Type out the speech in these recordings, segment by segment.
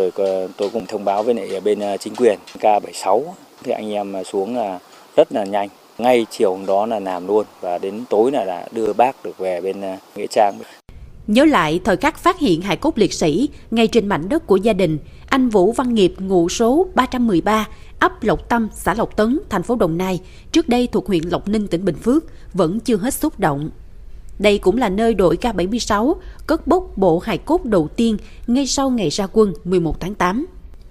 rồi tôi cũng thông báo với lại bên chính quyền K76 thì anh em xuống rất là nhanh. Ngay chiều hôm đó là làm luôn và đến tối là đã đưa bác được về bên nghĩa trang. Nhớ lại thời khắc phát hiện hài cốt liệt sĩ ngay trên mảnh đất của gia đình, anh Vũ Văn Nghiệp ngụ số 313, ấp Lộc Tâm, xã Lộc Tấn, thành phố Đồng Nai, trước đây thuộc huyện Lộc Ninh, tỉnh Bình Phước, vẫn chưa hết xúc động. Đây cũng là nơi đội K76 cất bốc bộ hài cốt đầu tiên ngay sau ngày ra quân 11 tháng 8.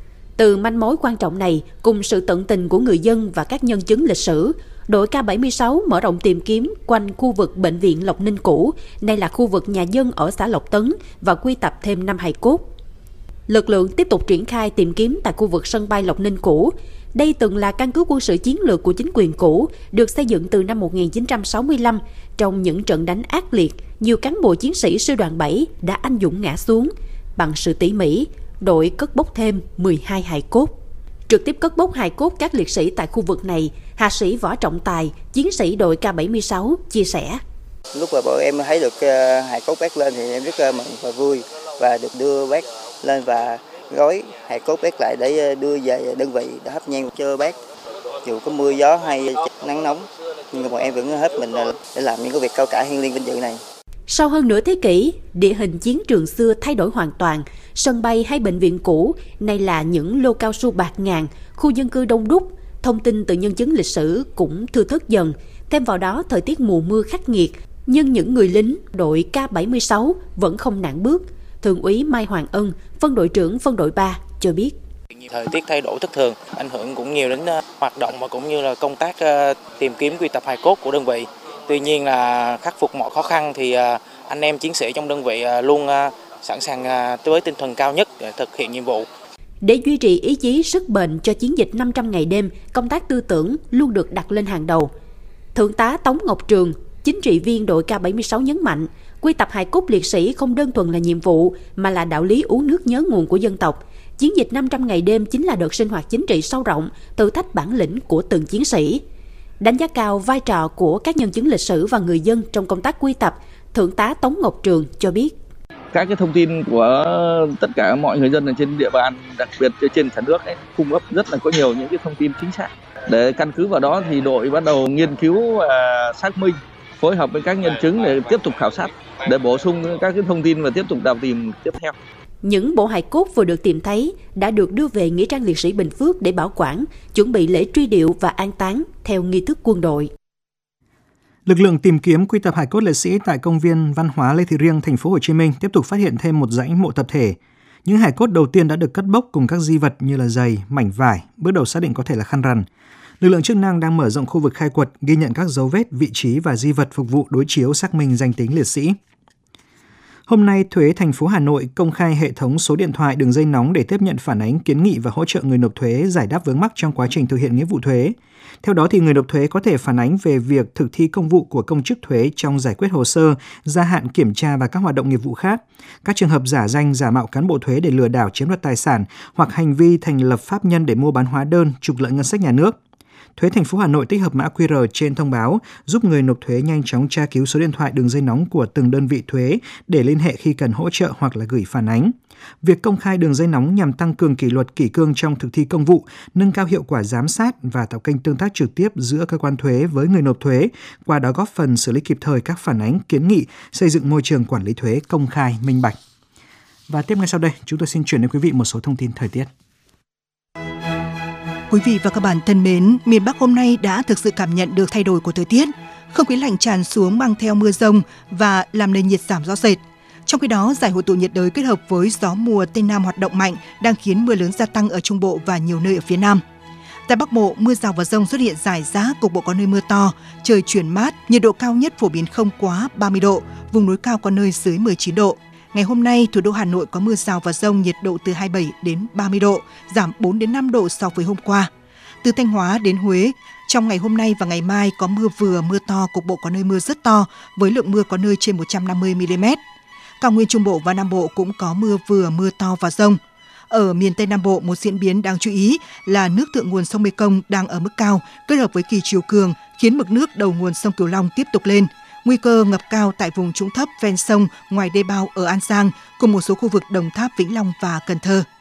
Từ manh mối quan trọng này, cùng sự tận tình của người dân và các nhân chứng lịch sử, đội K76 mở rộng tìm kiếm quanh khu vực bệnh viện Lộc Ninh cũ, nay là khu vực nhà dân ở xã Lộc Tấn, và quy tập thêm 5 hài cốt. Lực lượng tiếp tục triển khai tìm kiếm tại khu vực sân bay Lộc Ninh cũ. Đây từng là căn cứ quân sự chiến lược của chính quyền cũ, được xây dựng từ năm 1965. Trong những trận đánh ác liệt, nhiều cán bộ chiến sĩ sư đoàn 7 đã anh dũng ngã xuống. Bằng sự tỉ mỉ, đội cất bốc thêm 12 hài cốt. Trực tiếp cất bốc hài cốt các liệt sĩ tại khu vực này, Hạ sĩ Võ Trọng Tài, chiến sĩ đội K76 chia sẻ. Lúc mà bọn em thấy được hài cốt bác lên thì em rất mừng và vui, và được đưa bác lên và gói hài cốt bác lại để đưa về đơn vị để thắp nhang cho bác. Dù có mưa gió hay nắng nóng, nhưng mà bọn em vẫn hết mình để làm những cái việc cao cả hiên liêng vinh dự này. Sau hơn nửa thế kỷ, địa hình chiến trường xưa thay đổi hoàn toàn. Sân bay hay bệnh viện cũ nay là những lô cao su bạt ngàn, khu dân cư đông đúc. Thông tin từ nhân chứng lịch sử cũng thưa thớt dần. Thêm vào đó, thời tiết mùa mưa khắc nghiệt, nhưng những người lính đội K76 vẫn không nản bước. Thượng úy Mai Hoàng Ân, phân đội trưởng phân đội 3 cho biết. Thời tiết thay đổi thất thường, ảnh hưởng cũng nhiều đến hoạt động và cũng như là công tác tìm kiếm quy tập hài cốt của đơn vị. Tuy nhiên là khắc phục mọi khó khăn thì anh em chiến sĩ trong đơn vị luôn sẵn sàng với tinh thần cao nhất để thực hiện nhiệm vụ. Để duy trì ý chí sức bền cho chiến dịch 500 ngày đêm, công tác tư tưởng luôn được đặt lên hàng đầu. Thượng tá Tống Ngọc Trường, chính trị viên đội K76 nhấn mạnh, quy tập hài cốt liệt sĩ không đơn thuần là nhiệm vụ mà là đạo lý uống nước nhớ nguồn của dân tộc. Chiến dịch 500 ngày đêm chính là đợt sinh hoạt chính trị sâu rộng, thử thách bản lĩnh của từng chiến sĩ. Đánh giá cao vai trò của các nhân chứng lịch sử và người dân trong công tác quy tập, Thượng tá Tống Ngọc Trường cho biết. Các cái thông tin của tất cả mọi người dân ở trên địa bàn, đặc biệt trên cả nước cung cấp rất là có nhiều những cái thông tin chính xác. Để căn cứ vào đó thì đội bắt đầu nghiên cứu và xác minh, phối hợp với các nhân chứng để tiếp tục khảo sát, để bổ sung các cái thông tin và tiếp tục đào tìm tiếp theo. Những bộ hài cốt vừa được tìm thấy đã được đưa về nghĩa trang liệt sĩ Bình Phước để bảo quản, chuẩn bị lễ truy điệu và an táng theo nghi thức quân đội. Lực lượng tìm kiếm quy tập hài cốt liệt sĩ tại công viên văn hóa Lê Thị Riêng, thành phố Hồ Chí Minh tiếp tục phát hiện thêm một dãy mộ tập thể. Những hài cốt đầu tiên đã được cất bốc cùng các di vật như là giày, mảnh vải, bước đầu xác định có thể là khăn rằn. Lực lượng chức năng đang mở rộng khu vực khai quật, ghi nhận các dấu vết, vị trí và di vật phục vụ đối chiếu xác minh danh tính liệt sĩ. Hôm nay, Thuế thành phố Hà Nội công khai hệ thống số điện thoại đường dây nóng để tiếp nhận phản ánh, kiến nghị và hỗ trợ người nộp thuế giải đáp vướng mắc trong quá trình thực hiện nghĩa vụ thuế. Theo đó, thì người nộp thuế có thể phản ánh về việc thực thi công vụ của công chức thuế trong giải quyết hồ sơ, gia hạn kiểm tra và các hoạt động nghiệp vụ khác, các trường hợp giả danh, giả mạo cán bộ thuế để lừa đảo chiếm đoạt tài sản hoặc hành vi thành lập pháp nhân để mua bán hóa đơn, trục lợi ngân sách nhà nước. Thuế thành phố Hà Nội tích hợp mã QR trên thông báo, giúp người nộp thuế nhanh chóng tra cứu số điện thoại đường dây nóng của từng đơn vị thuế để liên hệ khi cần hỗ trợ hoặc là gửi phản ánh. Việc công khai đường dây nóng nhằm tăng cường kỷ luật kỷ cương trong thực thi công vụ, nâng cao hiệu quả giám sát và tạo kênh tương tác trực tiếp giữa cơ quan thuế với người nộp thuế, qua đó góp phần xử lý kịp thời các phản ánh, kiến nghị, xây dựng môi trường quản lý thuế công khai, minh bạch. Và tiếp ngay sau đây, chúng tôi xin chuyển đến quý vị một số thông tin thời tiết. Quý vị và các bạn thân mến, miền Bắc hôm nay đã thực sự cảm nhận được thay đổi của thời tiết. Không khí lạnh tràn xuống mang theo mưa rông và làm nền nhiệt giảm rõ rệt. Trong khi đó, giải hội tụ nhiệt đới kết hợp với gió mùa Tây Nam hoạt động mạnh đang khiến mưa lớn gia tăng ở Trung Bộ và nhiều nơi ở phía Nam. Tại Bắc Bộ, mưa rào và dông xuất hiện rải rác, cục bộ có nơi mưa to, trời chuyển mát, nhiệt độ cao nhất phổ biến không quá 30 độ, vùng núi cao có nơi dưới 19 độ. Ngày hôm nay, thủ đô Hà Nội có mưa rào và dông, nhiệt độ từ 27 đến 30 độ, giảm 4 đến 5 độ so với hôm qua. Từ Thanh Hóa đến Huế, trong ngày hôm nay và ngày mai có mưa vừa, mưa to, cục bộ có nơi mưa rất to, với lượng mưa có nơi trên 150 mm. Cao nguyên Trung Bộ và Nam Bộ cũng có mưa vừa, mưa to và dông. Ở miền Tây Nam Bộ, một diễn biến đáng chú ý là nước thượng nguồn sông Mekong đang ở mức cao, kết hợp với kỳ chiều cường, khiến mực nước đầu nguồn sông Cửu Long tiếp tục lên. Nguy cơ ngập cao tại vùng trũng thấp ven sông ngoài đê bao ở An Giang, cùng một số khu vực Đồng Tháp, Vĩnh Long và Cần Thơ.